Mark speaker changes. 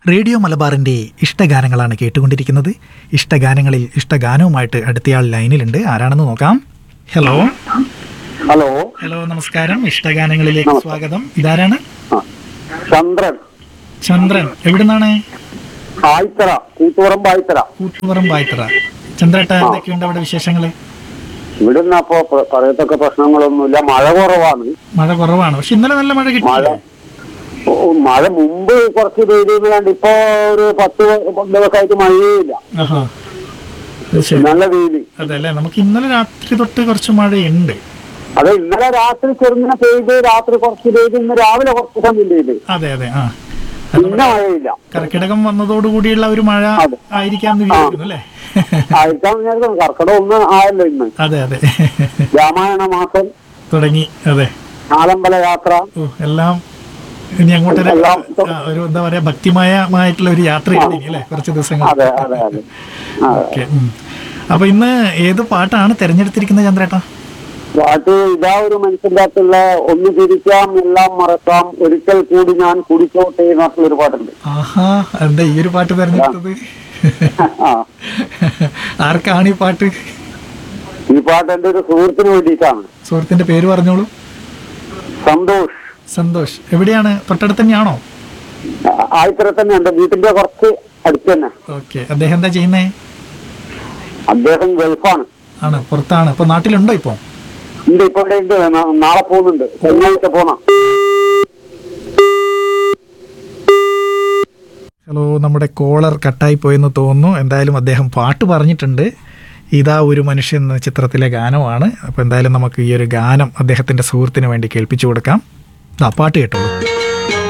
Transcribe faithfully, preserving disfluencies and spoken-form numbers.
Speaker 1: Radio മലബാറിൻ്റെ ഇഷ്ടഗാനങ്ങളാണ് കേട്ടുകൊണ്ടിരിക്കുന്നത്. ഇഷ്ടഗാനങ്ങളിൽ ഇഷ്ടഗാനവുമായിട്ട് അടുത്തയാൾ ലൈനിലുണ്ട്. ആരാണെന്ന് നോക്കാം. ഹലോ
Speaker 2: ഹലോ
Speaker 1: ഹലോ നമസ്കാരം. ഇഷ്ടഗാനങ്ങളിലേക്ക് സ്വാഗതം. ഇതാരാണ്?
Speaker 2: ചന്ദ്രൻ.
Speaker 1: ചന്ദ്രൻ എവിടുന്നാണ്?
Speaker 2: ആയിത്തറ, കൂത്തുപറമ്പ് ആയിത്തറ.
Speaker 1: കൂത്തുപറമ്പ് ആയിത്തറ. ചന്ദ്രേട്ട, എന്തൊക്കെയുണ്ട് അവിടെ വിശേഷങ്ങൾ?
Speaker 2: ഇവിടുന്ന് അപ്പോ പ്ര- പറയത്തക്ക പ്രശ്നങ്ങളൊന്നുമില്ല. മഴ കുറവാണ്.
Speaker 1: മഴ കുറവാണ്, പക്ഷെ ഇന്നലെ നല്ല മഴ കിട്ടി.
Speaker 2: മഴ ഓ, മഴ മുമ്പ് കുറച്ച് പെയ്തിരുന്നു കണ്ട് ഇപ്പൊ ഒരു പത്ത് ദിവസമായിട്ട് മഴയില്ല.
Speaker 1: ആഹാ, അത് ശരി.
Speaker 2: നല്ല വെയില്.
Speaker 1: അതെ അല്ലേ, നമുക്ക് ഇന്നലെ രാത്രി തൊട്ട് കുറച്ച് മഴയുണ്ട്.
Speaker 2: അത് ഇന്നലെ രാത്രി ചെറുങ്ങനെ പെയ്ത്, രാത്രി കുറച്ച് പെയ്ത്, ഇന്ന് രാവിലെ കുറച്ച് സമയം പെയ്ത്.
Speaker 1: അതെ അതെ ആ
Speaker 2: പിന്നെ മഴയില്ല.
Speaker 1: കർക്കിടകം വന്നതോടുകൂടിയുള്ള ഒരു മഴ
Speaker 2: അതെ.
Speaker 1: ആയിരിക്കാന്ന് വിചാരിക്കുന്നു അല്ലേ?
Speaker 2: ആയിട്ടാണ് വിചാരിക്കുന്നത്. കർക്കിടകം ഒന്നും ആയല്ലോ ഇന്ന്.
Speaker 1: അതെ അതെ
Speaker 2: രാമായണ മാസം
Speaker 1: തുടങ്ങി. അതെ,
Speaker 2: നാലമ്പല യാത്ര
Speaker 1: ഓ എല്ലാം ഇനി അങ്ങോട്ടൊരു
Speaker 2: എല്ലാം
Speaker 1: ആ, ഒരു എന്താ പറയാ ഭക്തിമയമായിട്ടുള്ള ഒരു യാത്രയാണ് ഇനി അല്ലേ, കുറച്ച് ദിവസങ്ങൾ.
Speaker 2: അതെ അതെ അതെ അതെ.
Speaker 1: ഓക്കെ. അപ്പൊ ഇന്ന് ഏത് പാട്ടാണ് തെരഞ്ഞെടുത്തിരിക്കുന്നത് ചന്ദ്രേട്ടാ?
Speaker 2: പാട്ട് ഇതാ ഒരു മനുഷ്യന്റെ അകത്തുള്ള ഒന്ന് ചിരിക്കാം എല്ലാം മറക്കാം ഒരിക്കൽ കൂടി ഞാൻ കുടിച്ചോട്ടെ എന്നൊരു പാട്ടുണ്ട്.
Speaker 1: ആഹാ, എന്താ ഈ ഒരു പാട്ട് തെരഞ്ഞെടുത്തത്?
Speaker 2: ആ,
Speaker 1: ആർക്കാണ് ഈ പാട്ട്?
Speaker 2: ഈ പാട്ട് എന്റെ ഒരു സുഹൃത്തിന് വേണ്ടിയിട്ടാണ്.
Speaker 1: സുഹൃത്തിന്റെ പേര് പറഞ്ഞോളൂ.
Speaker 2: സന്തോഷ്.
Speaker 1: സന്തോഷ് എവിടെയാണ്? തൊട്ടടുത്ത് തന്നെയാണോ?
Speaker 2: ആ- ആയിത്തറ തന്നെ, എന്റെ വീട്ടിന്റെ കുറച്ച് അടുത്ത് തന്നെ.
Speaker 1: ഓക്കെ. അദ്ദേഹം എന്താ ചെയ്യുന്നേ?
Speaker 2: അദ്ദേഹം ഗൾഫാണ്.
Speaker 1: ആണ്, പുറത്താണ്. ഇപ്പൊ നാട്ടിലുണ്ടോ ഇപ്പൊ?
Speaker 2: ഉണ്ട്, ഇപ്പൊ ഇവിടെ ഉണ്ട്. നാ- നാളെ പോകുന്നുണ്ട്. ശനിയാഴ്ച പോണം.
Speaker 1: ഹലോ, നമ്മുടെ കോളർ കട്ടായി പോയെന്ന് തോന്നുന്നു. എന്തായാലും അദ്ദേഹം പാട്ട് പറഞ്ഞിട്ടുണ്ട്. ഇതാ ഒരു മനുഷ്യൻ എന്ന ചിത്രത്തിലെ ഗാനമാണ്. അപ്പോൾ എന്തായാലും നമുക്ക് ഈ ഒരു ഗാനം അദ്ദേഹത്തിൻ്റെ സുഹൃത്തിന് വേണ്ടി കേൾപ്പിച്ചു കൊടുക്കാം. ആ പാട്ട് കേട്ടോളൂ.